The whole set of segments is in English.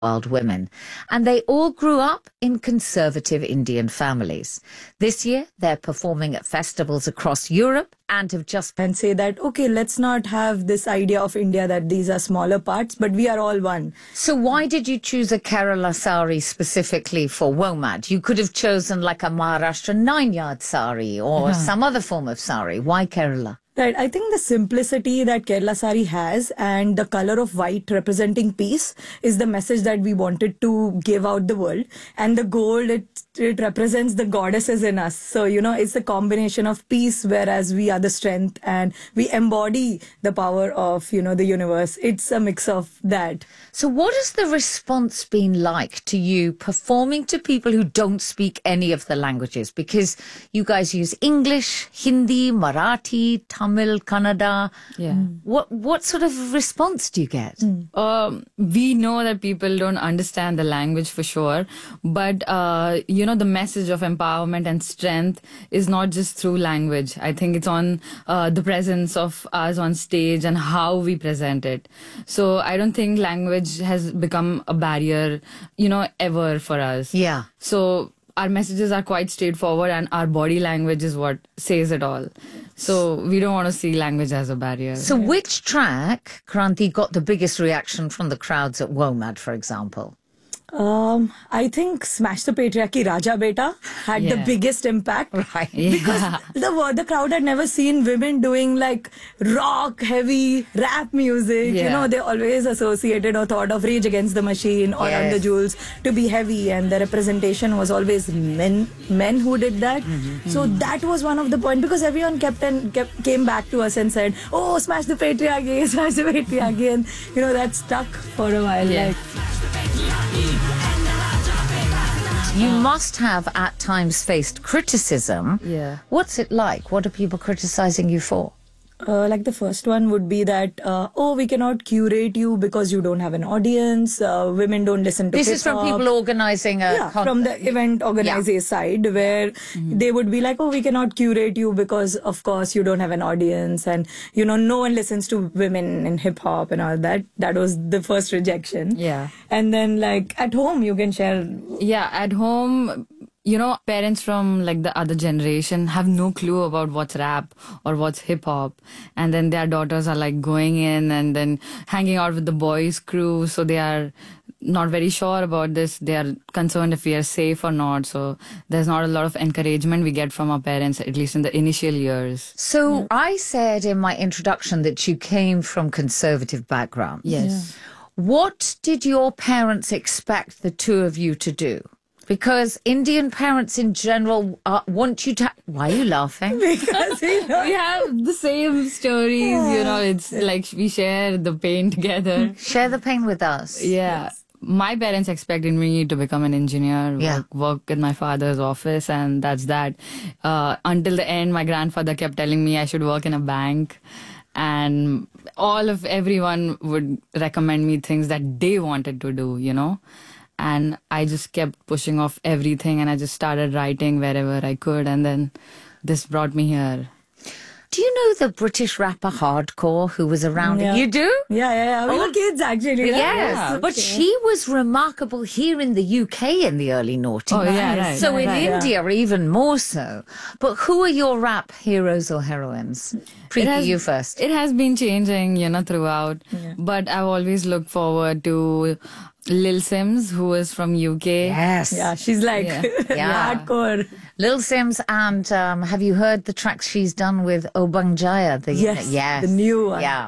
wild women, and they all grew up in conservative Indian families. This year, they're performing at festivals across Europe and have just and say that, okay, let's not have this idea of India that these are smaller parts, but we are all one. So why did you choose a Kerala sari specifically for WOMAD? You could have chosen like a Maharashtra 9-yard sari or some other form of sari. Why Kerala? Right. I think the simplicity that Kerala sari has and the color of white representing peace is the message that we wanted to give out the world. And the gold, it represents the goddesses in us. So, it's a combination of peace, whereas we are the strength and we embody the power of, the universe. It's a mix of that. So what has the response been like to you performing to people who don't speak any of the languages? Because you guys use English, Hindi, Marathi, Tamil, Kannada. Yeah. What sort of response do you get? We know that people don't understand the language for sure, but the message of empowerment and strength is not just through language. I think it's on the presence of us on stage and how we present it. So I don't think language has become a barrier, ever for us. Yeah. So our messages are quite straightforward and our body language is what says it all. So we don't want to see language as a barrier. So which track, Kranti, got the biggest reaction from the crowds at WOMAD, for example? I think Smash the Patriarchy, Raja Beta had the biggest impact. Right. Because the crowd had never seen women doing like rock, heavy, rap music. Yeah. They always associated or thought of Rage Against the Machine or Yes. On the Jewels to be heavy, and the representation was always men who did that. So that was one of the points, because everyone came back to us and said, "Oh, Smash the Patriarchy, Smash the Patriarchy," and that stuck for a while. Yeah. You must have at times faced criticism. Yeah. What's it like? What are people criticizing you for? Like the first one would be that, we cannot curate you because you don't have an audience. Women don't listen to This is from hip-hop. people organizing a From the event organizer side, where they would be like, oh, we cannot curate you because, of course, you don't have an audience. And, no one listens to women in hip hop and all that. That was the first rejection. Yeah. And then, like, at home, you can share. Yeah, at home, parents from like the other generation have no clue about what's rap or what's hip hop. And then their daughters are like going in and then hanging out with the boys' crew. So they are not very sure about this. They are concerned if we are safe or not. So there's not a lot of encouragement we get from our parents, at least in the initial years. So I said in my introduction that you came from conservative background. Yes. What did your parents expect the two of you to do? Because Indian parents in general want you to... Why are you laughing? Because, We have the same stories, it's like we share the pain together. Share the pain with us. Yeah. My parents expected me to become an engineer, work in my father's office, and that's that. Until the end, my grandfather kept telling me I should work in a bank. And everyone would recommend me things that they wanted to do, And I just kept pushing off everything, and I just started writing wherever I could, and then this brought me here. Do you know the British rapper Hardcore who was around? Yeah. You do? Yeah. We were kids, actually. Yes, Yeah. but she was remarkable here in the UK in the early noughties. Oh, yeah, right. So in Right. India, even more so. But who are your rap heroes or heroines? Preeti, you first. It has been changing, throughout. Yeah. But I've always looked forward to Lil Sims, who is from UK. Yes. Yeah, she's like Yeah. hardcore. Lil Sims, and have you heard the tracks she's done with Obang Jaya? Yes, the new one. Yeah.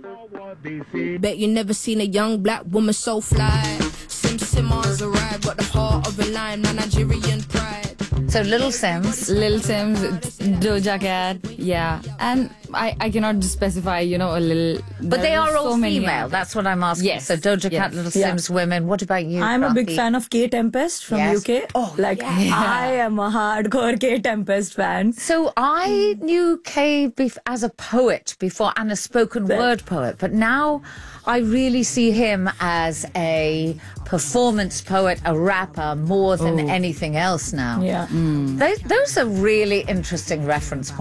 Bet you never seen a young black woman so fly. Simmons arrived, got the heart of a lion, my Nigerian pride. So Little Sims. Lil Sims, Doja Cat, yeah. And I cannot just specify, a little... But they there are all so many, female. That's what I'm asking. Yes. So Doja Cat, Yes. Little Yeah. Sims, women. What about you? I'm a big Kranti? fan of K Tempest from Yes. UK. Oh, I am a hardcore K Tempest fan. So I knew Kay as a poet before, and a spoken word poet, but now I really see him as a performance poet, a rapper, more than anything else now. Yeah. Those are really interesting reference points.